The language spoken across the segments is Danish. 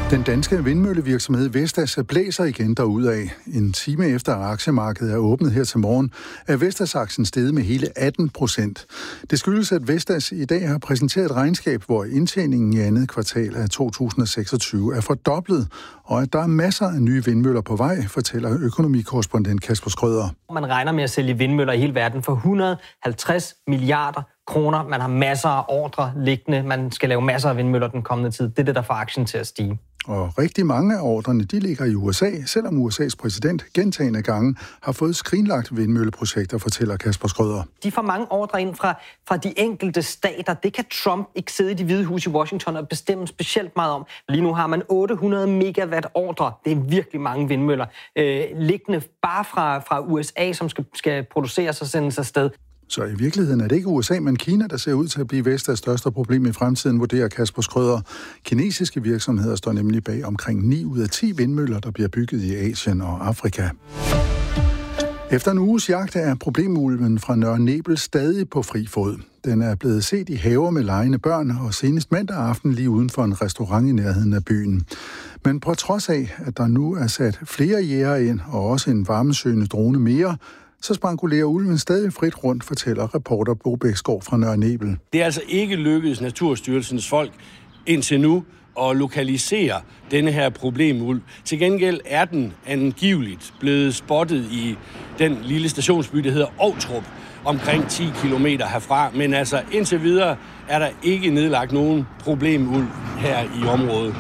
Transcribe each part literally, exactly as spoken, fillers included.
Den danske vindmøllevirksomhed Vestas blæser igen derudad. En time efter aktiemarkedet er åbnet her til morgen, er Vestas-aktien steget med hele atten procent. Det skyldes, at Vestas i dag har præsenteret et regnskab, hvor indtjeningen i andet kvartal af to tusind og seksogtyve er fordoblet, og at der er masser af nye vindmøller på vej, fortæller økonomikorrespondent Kasper Schrøder. Man regner med at sælge vindmøller i hele verden for et hundrede og halvtreds milliarder kroner. Man har masser af ordre liggende. Man skal lave masser af vindmøller den kommende tid. Det er det, der får aktien til at stige. Og rigtig mange af ordrene, de ligger i U S A, selvom U S A's præsident gentagne gange har fået skrinlagt vindmølleprojekter, fortæller Kasper Schrøder. De får mange ordre ind fra, fra de enkelte stater. Det kan Trump ikke sidde i Det Hvide Hus i Washington og bestemme specielt meget om. Lige nu har man otte hundrede megawatt ordre. Det er virkelig mange vindmøller. Øh, liggende bare fra, fra U S A, som skal, skal produceres og sendes afsted. Så i virkeligheden er det ikke U S A, men Kina, der ser ud til at blive Vestas største problem i fremtiden, vurderer Kasper Schrøder. Kinesiske virksomheder står nemlig bag omkring ni ud af ti vindmøller, der bliver bygget i Asien og Afrika. Efter en uges jagt er problemulven fra Nørre Nebel stadig på fri fod. Den er blevet set i haver med legende børn, og senest mandag aften lige uden for en restaurant i nærheden af byen. Men på trods af, at der nu er sat flere jægere ind, og også en varmesøgende drone mere, så spankulerer ulven stadig frit rundt, fortæller reporter Bo Bæksgaard fra Nørre Nebel. Det er altså ikke lykkedes Naturstyrelsens folk indtil nu at lokalisere denne her problemulv. Til gengæld er den angiveligt blevet spottet i den lille stationsby, der hedder Ovtrup, omkring ti kilometer herfra. Men altså indtil videre er der ikke nedlagt nogen problemulv her i området.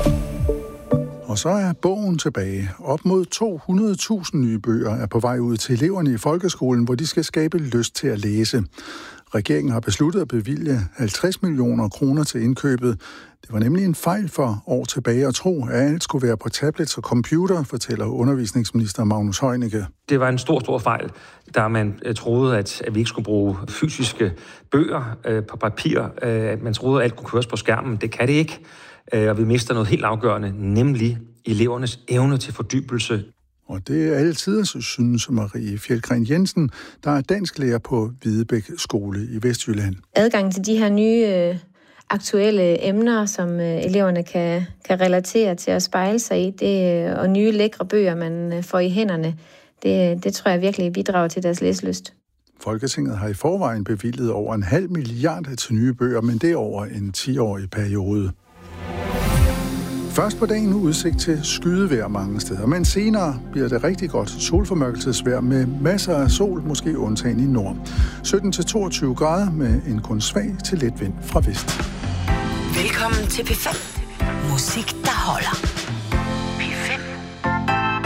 Og så er bogen tilbage. Op mod to hundrede tusind nye bøger er på vej ud til eleverne i folkeskolen, hvor de skal skabe lyst til at læse. Regeringen har besluttet at bevilge halvtreds millioner kroner til indkøbet. Det var nemlig en fejl for år tilbage at tro, at alt skulle være på tablets og computer, fortæller undervisningsminister Magnus Heunicke. Det var en stor, stor fejl, da man troede, at vi ikke skulle bruge fysiske bøger øh, på papir. At man troede, at alt kunne køres på skærmen. Det kan det ikke. Og vi mister noget helt afgørende, nemlig elevernes evne til fordybelse. Og det er altid, synes Marie Fjeldgren Jensen, der er dansklærer på Hvidebæk Skole i Vestjylland. Adgang til de her nye øh, aktuelle emner, som øh, eleverne kan, kan relatere til at spejle sig i, det, øh, og nye lækre bøger, man øh, får i hænderne, det, det tror jeg virkelig bidrager til deres læselyst. Folketinget har i forvejen bevilget over en halv milliard til nye bøger, men det er over en ti-årig periode. Først på dagen udsigt til skydevejr mange steder, men senere bliver det rigtig godt solformørkelsesvejr med masser af sol, måske undtagen i nord. sytten til toogtyve grader med en kun svag til let vind fra vest. Velkommen til P fem. Musik, der holder.